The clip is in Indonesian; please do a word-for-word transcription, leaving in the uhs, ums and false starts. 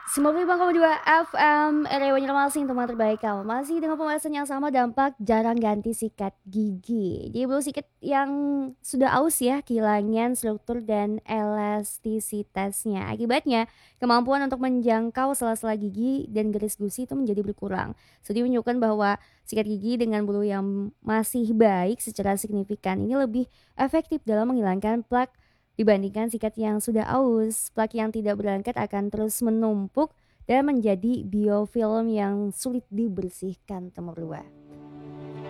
sembilan puluh lima koma dua F M R W Banjarmasin, teman terbaik kamu. Masih dengan pembahasan yang sama, dampak jarang ganti sikat gigi. Jadi bulu sikat yang sudah aus ya, kehilangan struktur dan elastisitasnya. Akibatnya, kemampuan untuk menjangkau sela-sela gigi dan garis gusi itu menjadi berkurang. Studi menunjukkan bahwa sikat gigi dengan bulu yang masih baik secara signifikan ini lebih efektif dalam menghilangkan plak dibandingkan sikat yang sudah aus. Plak yang tidak berangkat akan terus menumpuk dan menjadi biofilm yang sulit dibersihkan, temurua.